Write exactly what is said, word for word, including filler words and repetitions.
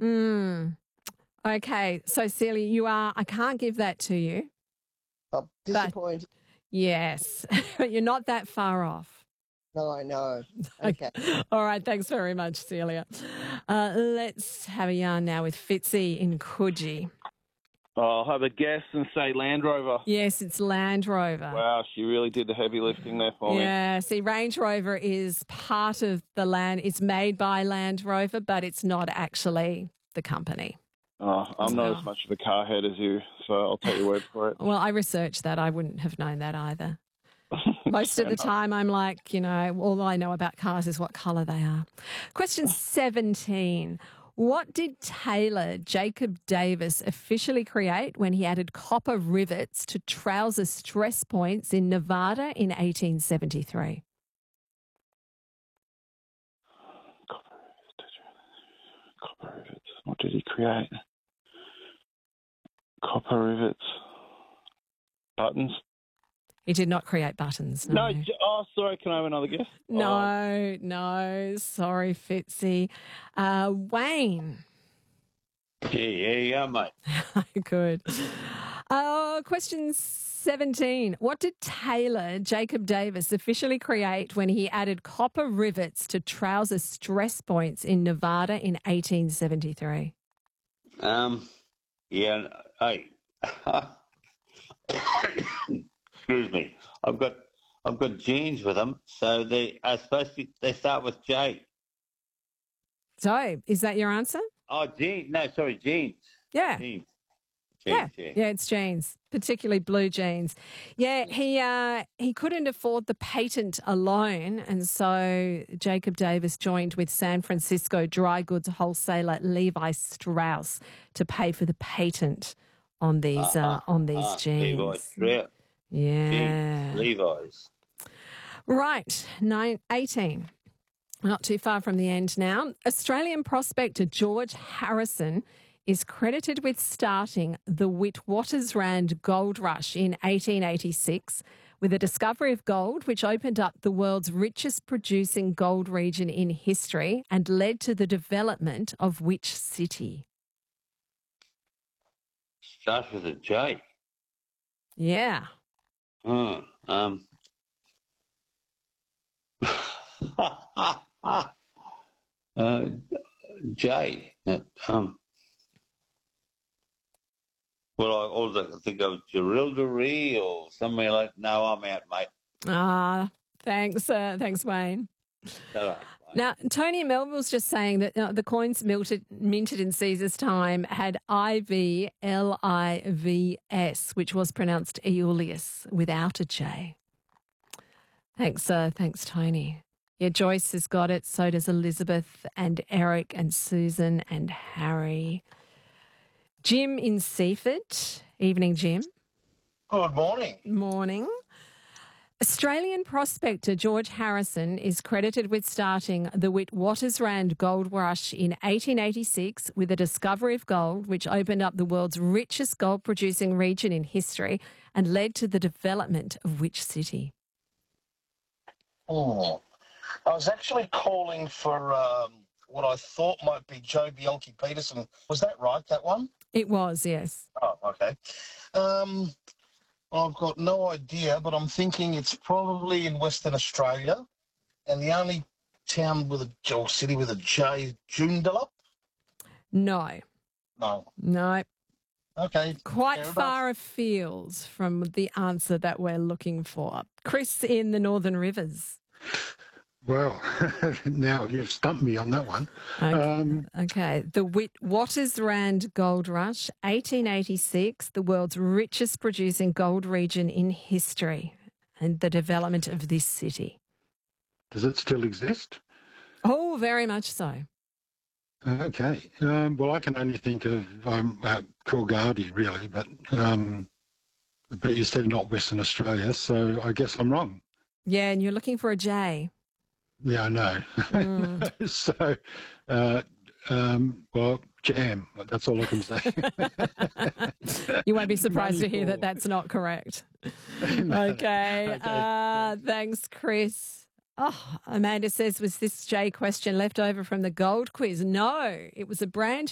Mm. Okay, so Celia, you are, I can't give that to you. I'm disappointed. Yes, but you're not that far off. No, I know. Okay. All right, thanks very much, Celia. Uh, let's have a yarn now with Fitzy in Coogee. I'll have a guess and say Land Rover. Yes, it's Land Rover. Wow, she really did the heavy lifting there for me. Yeah, see, Range Rover is part of the land. It's made by Land Rover, but it's not actually the company. Oh, I'm not Oh. as much of a car head as you, so I'll take your word for it. Well, I researched that. I wouldn't have known that either. Most of the time I'm like, you know, all I know about cars is what colour they are. Question seventeen. What did tailor Jacob Davis officially create when he added copper rivets to trouser stress points in Nevada in eighteen seventy-three? Copper rivets. What did he create? Copper rivets. Buttons? He did not create buttons. No, No. j- oh, sorry. Can I have another guess? no, Oh, no. Sorry, Fitzy. Uh, Wayne. Yeah, yeah, yeah, mate. Good. Uh, question seventeen. What did tailor Jacob Davis officially create when he added copper rivets to trouser stress points in Nevada in eighteen seventy-three? Um, yeah, hey. Excuse me. I've got I've got jeans with them, so they are supposed to. They start with J. So, is that your answer? Oh, jeans. No, sorry, jeans. Yeah. Jeans. Yeah, Jeans, yeah. yeah, it's jeans, particularly blue jeans. Yeah, he uh, he couldn't afford the patent alone, and so Jacob Davis joined with San Francisco dry goods wholesaler Levi Strauss to pay for the patent on these uh, on these Ah, jeans. Levi's. Strauss. Yeah, Jeans. Levi's. right. Nine eighteen. Not too far from the end now. Australian prospector George Harrison is credited with starting the Witwatersrand Gold Rush in eighteen eighty-six with the discovery of gold, which opened up the world's richest producing gold region in history and led to the development of which city? Starts with a J. Yeah. Hmm. Um. uh, J. Uh, Um. Well, I also think of Jerilderie or somewhere like. No, I'm out, mate. Ah, thanks, uh, thanks, Wayne. All right. Now, Tony Melville's just saying that uh, the coins minted, minted in Caesar's time had I V L I V S, which was pronounced Aeolus without a J. Thanks, uh, thanks, Tony. Yeah, Joyce has got it. So does Elizabeth and Eric and Susan and Harry. Jim in Seaford. Evening, Jim. Good morning. Morning. Australian prospector George Harrison is credited with starting the Witwatersrand Gold Rush in eighteen eighty-six with the discovery of gold, which opened up the world's richest gold-producing region in history and led to the development of which city? Oh, I was actually calling for um, what I thought might be Joe Bianchi Peterson. Was that right, that one? It was, yes. Oh, okay. Um, I've got no idea, but I'm thinking it's probably in Western Australia. And the only town with a, or city with a J is Joondalup? No, No. no. Okay. Quite Fair enough. far afield from the answer that we're looking for. Chris in the Northern Rivers. Well, now you've stumped me on that one. Okay. Um, Okay, the Witwatersrand Gold Rush, eighteen eighty-six, the world's richest producing gold region in history, and the development of this city. does it still exist? Oh, very much so. Okay. Um, well, I can only think of um, uh, Coolgardie, really, but um, but you said not Western Australia, so I guess I'm wrong. Yeah, and you're looking for a J. Yeah, I know. Mm. so, uh, um, well, jam. That's all I can say. You won't be surprised to hear Moneyball. that that's not correct. No. Okay. Okay. Uh, thanks, Chris. Oh, Amanda says, was this J question left over from the gold quiz? No, it was a brand